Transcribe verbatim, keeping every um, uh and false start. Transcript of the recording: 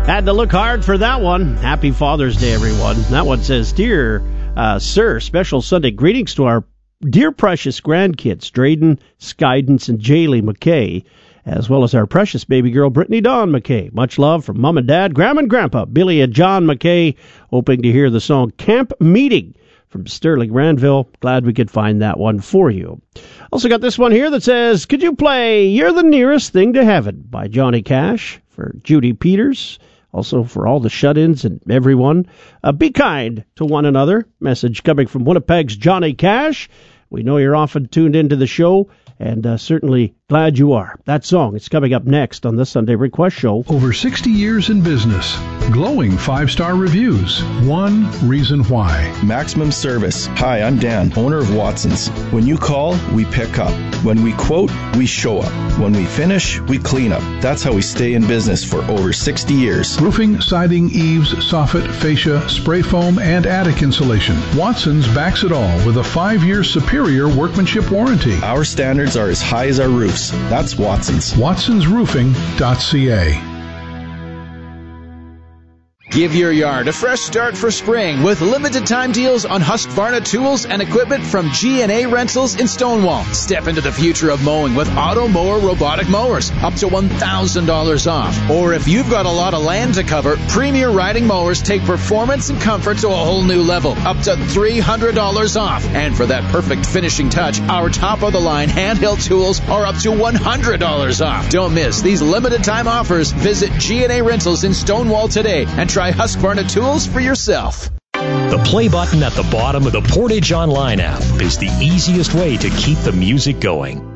Had to look hard for that one. Happy Father's Day, everyone. That one says, Dear uh, Sir, special Sunday greetings to our dear precious grandkids, Drayden, Skydance, and Jaylee McKay, as well as our precious baby girl, Brittany Dawn McKay. Much love from Mom and Dad, Grandma and Grandpa, Billy and John McKay, hoping to hear the song Camp Meeting from Sterling Granville. Glad we could find that one for you. Also got this one here that says, could you play You're the Nearest Thing to Heaven by Johnny Cash for Judy Peters? Also for all the shut-ins and everyone. Uh, be kind to one another. Message coming from Winnipeg's Johnny Cash. We know you're often tuned into the show, and uh, certainly glad you are. That song is coming up next on the Sunday Request Show. Over sixty years in business. Glowing five-star reviews. One reason why. Maximum service. Hi, I'm Dan, owner of Watson's. When you call, we pick up. When we quote, we show up. When we finish, we clean up. That's how we stay in business for over sixty years. Roofing, siding, eaves, soffit, fascia, spray foam, and attic insulation. Watson's backs it all with a five-year superior workmanship warranty. Our standards are as high as our roofs. That's Watson's. Watsons Roofing dot C A. Give your yard a fresh start for spring with limited time deals on Husqvarna tools and equipment from G and A Rentals in Stonewall. Step into the future of mowing with Auto Mower robotic mowers, up to one thousand dollars off. Or if you've got a lot of land to cover, Premier Riding Mowers take performance and comfort to a whole new level, up to three hundred dollars off. And for that perfect finishing touch, our top-of-the-line handheld tools are up to one hundred dollars off. Don't miss these limited time offers. Visit G and A Rentals in Stonewall today and try Try Husqvarna tools for yourself. The play button at the bottom of the Portage Online app is the easiest way to keep the music going.